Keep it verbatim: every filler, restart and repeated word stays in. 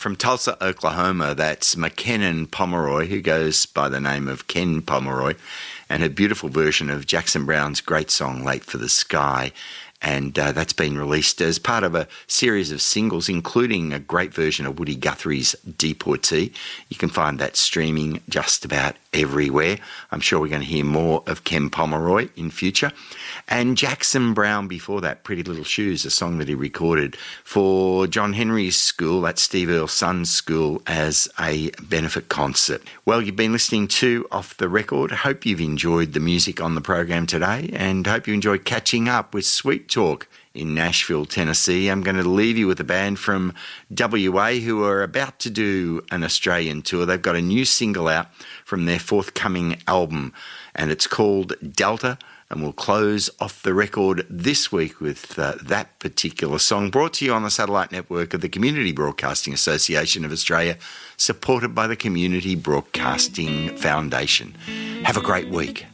from Tulsa, Oklahoma. That's McKinnon Pomeroy, who goes by the name of Ken Pomeroy, and her beautiful version of Jackson Browne's great song, Late for the Sky. And uh, that's been released as part of a series of singles, including a great version of Woody Guthrie's Deportee. You can find that streaming just about everywhere. I'm sure we're going to hear more of Ken Pomeroy in future. And Jackson Browne before that, Pretty Little Shoes, a song that he recorded for John Henry's school, that's Steve Earle's son's school, as a benefit concert. Well, you've been listening to Off the Record. Hope you've enjoyed the music on the program today, and hope you enjoyed catching up with Sweet Talk in Nashville, Tennessee. I'm going to leave you with a band from W A who are about to do an Australian tour. They've got a new single out from their forthcoming album, and it's called Delta. And we'll close off the record this week with uh, that particular song, brought to you on the satellite network of the Community Broadcasting Association of Australia, supported by the Community Broadcasting Foundation. Have a great week.